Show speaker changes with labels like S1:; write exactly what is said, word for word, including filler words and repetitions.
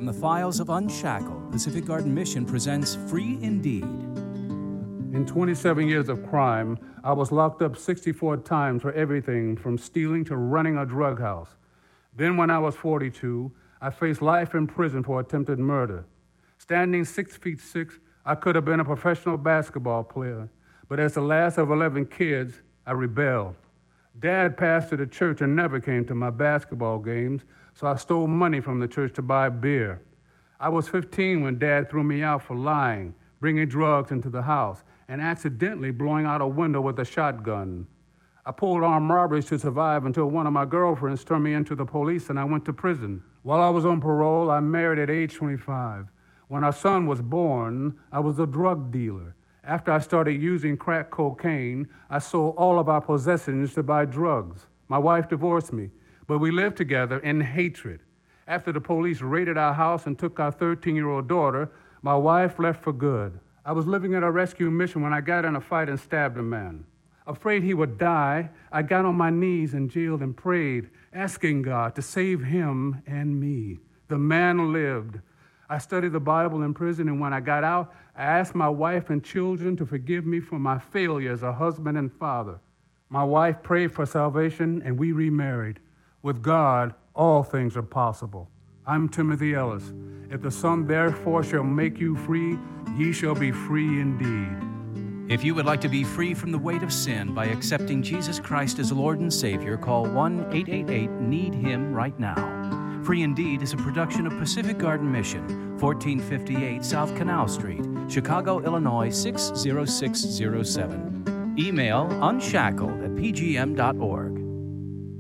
S1: From the files of Unshackled, Pacific Garden Mission presents Free Indeed.
S2: In twenty-seven years of crime, I was locked up sixty-four times for everything from stealing to running a drug house. Then when I was forty-two, I faced life in prison for attempted murder. Standing six feet six, I could have been a professional basketball player, but as the last of eleven kids, I rebelled. Dad pastored a church and never came to my basketball games, so I stole money from the church to buy beer. I was fifteen when Dad threw me out for lying, bringing drugs into the house, and accidentally blowing out a window with a shotgun. I pulled armed robberies to survive until one of my girlfriends turned me into the police and I went to prison. While I was on parole, I married at age twenty-five. When our son was born, I was a drug dealer. After I started using crack cocaine, I sold all of our possessions to buy drugs. My wife divorced me, but we lived together in hatred. After the police raided our house and took our thirteen-year-old daughter, my wife left for good. I was living at a rescue mission when I got in a fight and stabbed a man. Afraid he would die, I got on my knees in jail and prayed, asking God to save him and me. The man lived. I studied the Bible in prison, and when I got out, I asked my wife and children to forgive me for my failure as a husband and father. My wife prayed for salvation, and we remarried. With God, all things are possible. I'm Timothy Ellis. If the Son therefore shall make you free, ye shall be free indeed.
S1: If you would like to be free from the weight of sin by accepting Jesus Christ as Lord and Savior, call one eight eight eight need him right now. Free Indeed is a production of Pacific Garden Mission, fourteen fifty-eight South Canal Street, Chicago, Illinois six zero six zero seven. Email unshackled at p g m dot org.